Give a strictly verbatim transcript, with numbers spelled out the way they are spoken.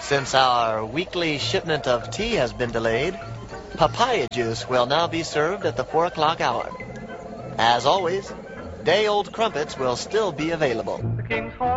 Since our weekly shipment of tea has been delayed, papaya juice will now be served at the four o'clock hour. As always, day-old crumpets will still be available. The king's